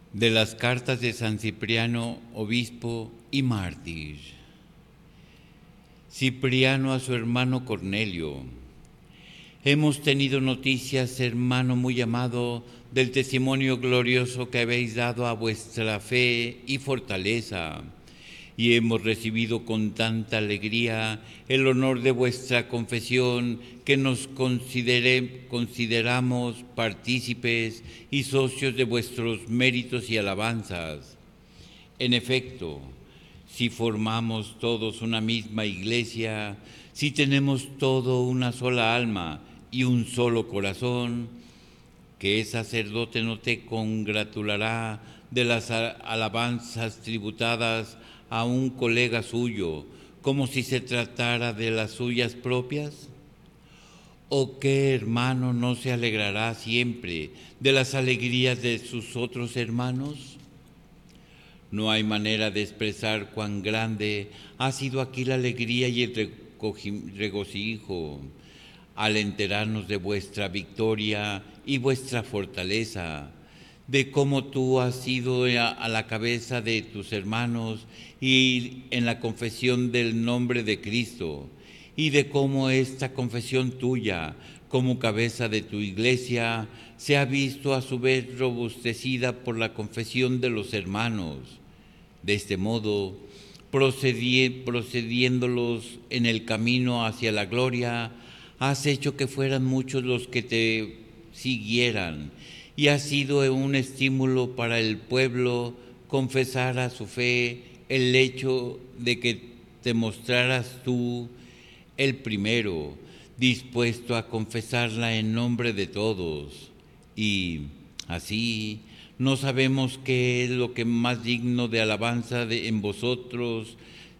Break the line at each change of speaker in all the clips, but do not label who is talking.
De las cartas de San Cipriano, obispo y mártir. Cipriano a su hermano Cornelio. Hemos tenido noticias, hermano muy amado, del testimonio glorioso que habéis dado a vuestra fe y fortaleza, y hemos recibido con tanta alegría el honor de vuestra confesión que nos consideramos partícipes y socios de vuestros méritos y alabanzas. En efecto, si formamos todos una misma iglesia, si tenemos todo una sola alma y un solo corazón, ¿qué sacerdote no te congratulará de las alabanzas tributadas a un colega suyo, como si se tratara de las suyas propias? ¿O qué hermano no se alegrará siempre de las alegrías de sus otros hermanos? No hay manera de expresar cuán grande ha sido aquí la alegría y el regocijo al enterarnos de vuestra victoria y vuestra fortaleza, de cómo tú has sido a la cabeza de tus hermanos y en la confesión del nombre de Cristo, y de cómo esta confesión tuya, como cabeza de tu iglesia, se ha visto a su vez robustecida por la confesión de los hermanos. De este modo, procediéndolos en el camino hacia la gloria, has hecho que fueran muchos los que te siguieran, y has sido un estímulo para el pueblo confesar a su fe el hecho de que te mostraras tú el primero, dispuesto a confesarla en nombre de todos. Y así no sabemos qué es lo que más digno de alabanza en vosotros,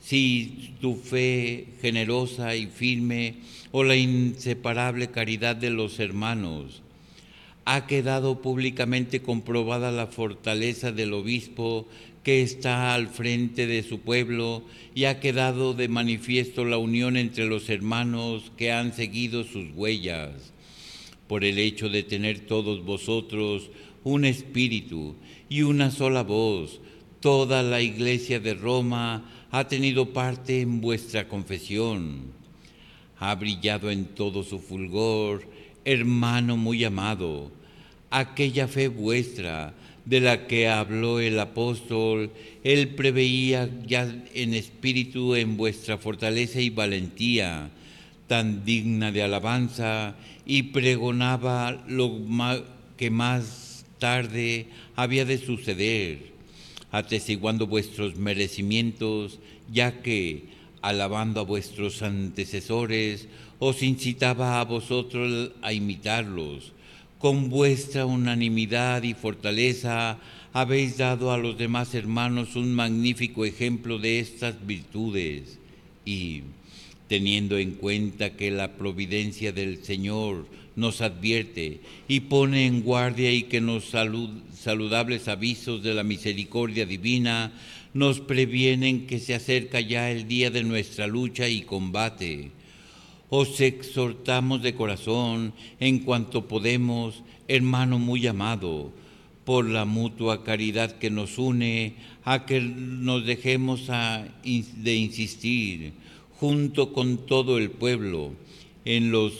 si tu fe generosa y firme o la inseparable caridad de los hermanos. Ha quedado públicamente comprobada la fortaleza del obispo que está al frente de su pueblo, y ha quedado de manifiesto la unión entre los hermanos que han seguido sus huellas. Por el hecho de tener todos vosotros un espíritu y una sola voz, toda la Iglesia de Roma ha tenido parte en vuestra confesión. Ha brillado en todo su fulgor, hermano muy amado, aquella fe vuestra de la que habló el apóstol. Él preveía ya en espíritu en vuestra fortaleza y valentía, tan digna de alabanza, y pregonaba lo que más tarde había de suceder, atestiguando vuestros merecimientos, ya que, alabando a vuestros antecesores, os incitaba a vosotros a imitarlos. Con vuestra unanimidad y fortaleza habéis dado a los demás hermanos un magnífico ejemplo de estas virtudes, y, teniendo en cuenta que la providencia del Señor nos advierte y pone en guardia, y que los saludables avisos de la misericordia divina nos previenen que se acerca ya el día de nuestra lucha y combate, os exhortamos de corazón, en cuanto podemos, hermano muy amado, por la mutua caridad que nos une, a que nos dejemos de insistir, junto con todo el pueblo, en los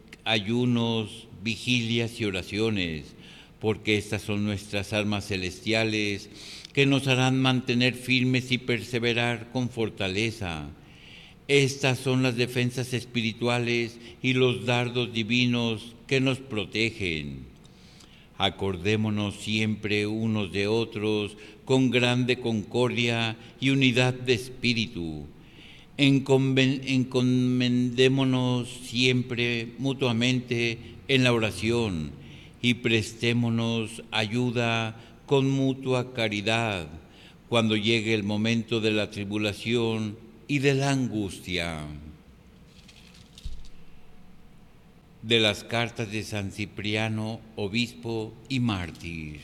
ayunos, vigilias y oraciones, porque estas son nuestras armas celestiales, que nos harán mantener firmes y perseverar con fortaleza. Estas son las defensas espirituales y los dardos divinos que nos protegen. Acordémonos siempre unos de otros con grande concordia y unidad de espíritu. Encomendémonos siempre mutuamente en la oración, y prestémonos ayuda con mutua caridad cuando llegue el momento de la tribulación y de la angustia. De las cartas de San Cipriano, obispo y mártir.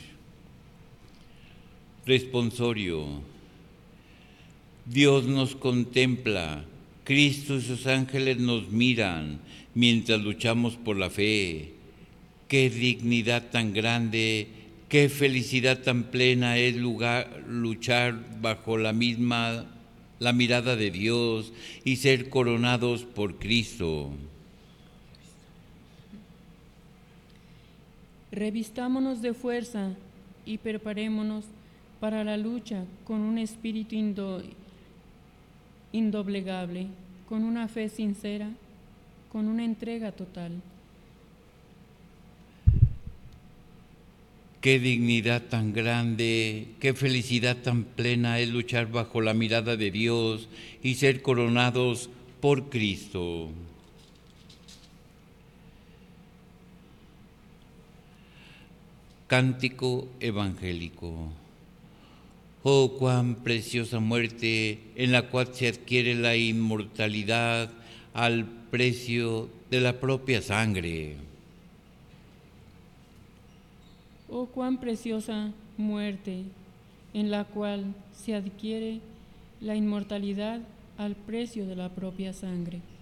Responsorio. Dios nos contempla, Cristo y sus ángeles nos miran mientras luchamos por la fe. Qué dignidad tan grande Qué felicidad tan plena es luchar bajo la mirada de Dios y ser coronados por Cristo.
Revistámonos de fuerza y preparémonos para la lucha con un espíritu indoblegable, con una fe sincera, con una entrega total.
Qué dignidad tan grande, qué felicidad tan plena es luchar bajo la mirada de Dios y ser coronados por Cristo. Cántico evangélico. Oh, cuán preciosa muerte en la cual se adquiere la inmortalidad al precio de la propia sangre.
Oh, cuán preciosa muerte en la cual se adquiere la inmortalidad al precio de la propia sangre.